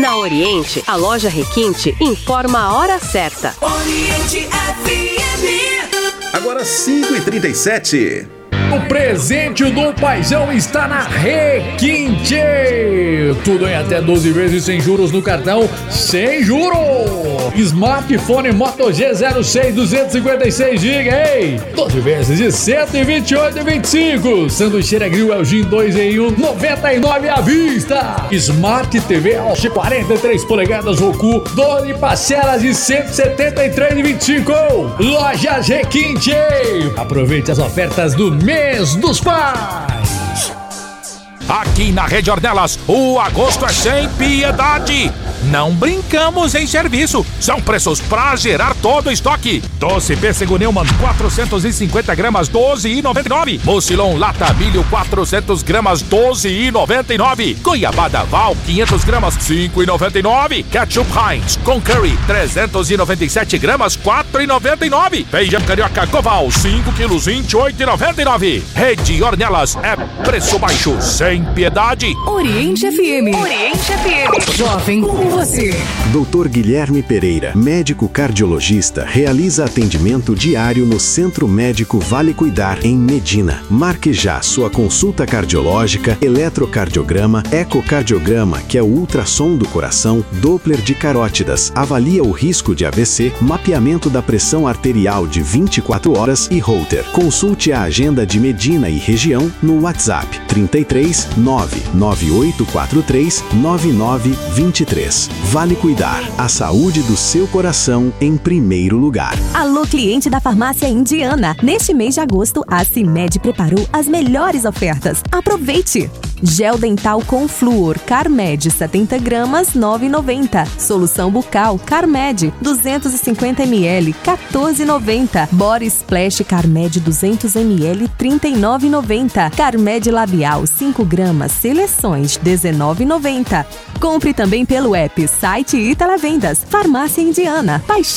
Na Oriente, a loja Requinte informa a hora certa. Oriente FM. Agora 5h37. O presente do paizão está na Requinte. Tudo em até 12 vezes sem juros no cartão, sem juros. Smartphone Moto G06 256GB, ei! 12 vezes de R$ 128,25. Sanduicheira Grill Elgin 2 em 1, 99 à vista. Smart TV AOC 43 polegadas Roku, 12 parcelas de R$ 173,25. Lojas Requinte. Aproveite as ofertas do mês dos pais. Aqui na Rede Ornelas, o agosto é sem piedade. Não brincamos em serviço. São preços pra gerar todo o estoque. Doce pêssego Neumann 450 gramas 12,99. Mucilon lata milho 400 gramas 12,99. Goiabada Val 500 gramas 5,99. Ketchup Heinz com curry 397 gramas 4,99. Feijão carioca Coval 5 quilos 28,99. Rede Ornelas é preço baixo sem piedade. Oriente FM. Oriente FM. Jovem com você. Dr. Guilherme Pereira, médico cardiologista, realiza atendimento diário no Centro Médico Vale Cuidar, em Medina. Marque já sua consulta cardiológica, eletrocardiograma, ecocardiograma, que é o ultrassom do coração, Doppler de carótidas, avalia o risco de AVC, mapeamento da pressão arterial de 24 horas e Holter. Consulte a agenda de Medina e região no WhatsApp 33 99843 9923. Vale Cuidar, a saúde do seu coração em primeiro lugar. Alô, cliente da Farmácia Indiana. Neste mês de agosto, a CIMED preparou as melhores ofertas. Aproveite! Gel dental com flúor Carmed 70 gramas 9,90. Solução bucal Carmed 250 ml 14,90. Body Splash Carmed 200 ml 39,90. Carmed labial 5 gramas Seleções 19,90. Compre também pelo app, site e televendas. Farmácia Indiana.